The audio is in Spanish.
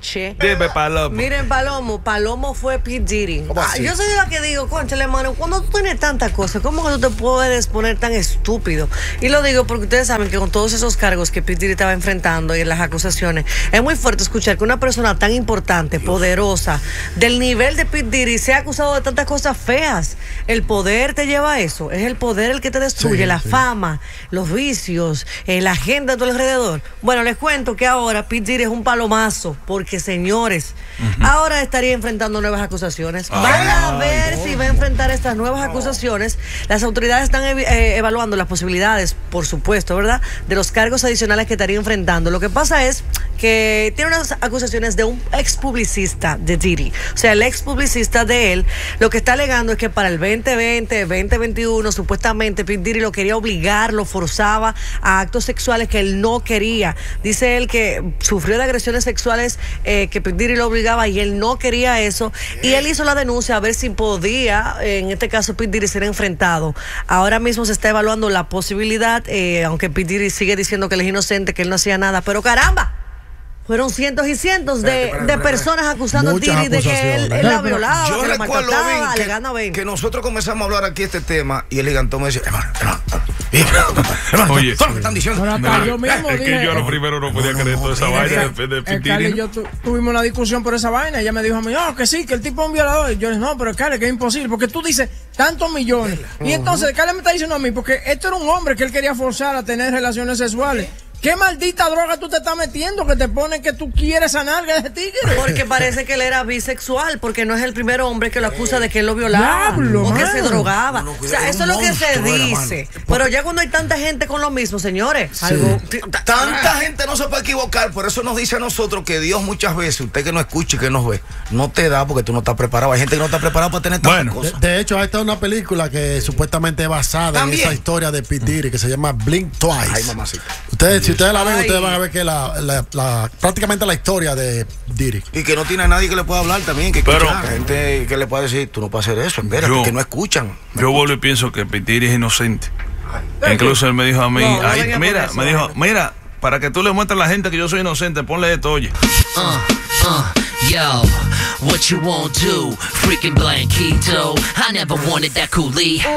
anoche. Dime, Palomo. Miren, Palomo fue P. Diddy. Yo soy de la que digo, cónchale, hermano, cuando tú tienes tantas cosas, ¿cómo que tú te puedes poner tan estúpido? Y lo digo porque ustedes saben que con todos esos cargos que P. Diddy estaba enfrentando y en las acusaciones, es muy fuerte escuchar que una persona tan importante, poderosa, del nivel de P. Diddy, sea acusado de tantas cosas feas. El poder te lleva a eso. Es el poder el que te destruye, la fama, los vicios, la agenda de tu alrededor. Bueno, les cuento que ahora P. Diddy es un palomazo, porque señores, ahora estaría enfrentando nuevas acusaciones. Van a ver si va a enfrentar estas nuevas acusaciones. Las autoridades están evaluando las posibilidades, por supuesto, ¿verdad?, de los cargos adicionales que estaría enfrentando. Lo que pasa es que tiene unas acusaciones de un ex publicista de Diddy. O sea, el ex publicista de él, lo que está alegando es que para el 2020, 2021, supuestamente P. Diddy lo quería obligar, lo forzaba a actos sexuales que él no quería. Dice él que sufrió de agresiones sexuales, que P. Diddy lo obligaba y él no quería eso. Y él hizo la denuncia a ver si podía, en este caso, P. Diddy ser enfrentado. Ahora mismo se está evaluando la posibilidad, aunque P. Diddy sigue diciendo que él es inocente, que él no hacía nada, pero caramba, fueron cientos y cientos de personas acusando a Diddy de que él la violaba, yo que lo maltrataba, alegando que nosotros comenzamos a hablar aquí este tema y el gigantón me decía, hermano, oye, todo lo que están diciendo. Yo mismo es que yo lo primero no podía creer toda esa vaina de P. Diddy. Yo tuvimos una discusión por esa vaina. Ella me dijo a mí, que sí, que el tipo es un violador. Y yo le dije, no, pero Carly, que es imposible, porque tú dices tantos millones. Y entonces Carly me está diciendo a mí, porque esto era un hombre que él quería forzar a tener relaciones sexuales. ¿Qué maldita droga tú te estás metiendo que te pone que tú quieres sanar de ese tigre? Porque parece que él era bisexual, porque no es el primer hombre que lo acusa de que él lo violaba o que se drogaba. O sea, eso es lo que se dice. Pero ya cuando hay tanta gente con lo mismo, señores, Tanta gente no se puede equivocar. Por eso nos dice a nosotros que Dios muchas veces, usted que no escucha y que nos ve, no te da porque tú no estás preparado. Hay gente que no está preparada para tener tantas cosas. De hecho, hay esta una película que supuestamente es basada en esa historia de P. Diddy que se llama Blink Twice. Ay, mamacita. Si ustedes la ven, ustedes van a ver que prácticamente la historia de Diddy. Y que no tiene a nadie que le pueda hablar también, que gente que le pueda decir, tú no puedes hacer eso, espérate, que no escuchan. Yo vuelvo y pienso que P. Diddy es inocente. Incluso él me dijo a mí, mira, para que tú le muestres a la gente que yo soy inocente, ponle esto, oye. Yo, what you won't do? Freaking Blanquito. I never wanted that coolie.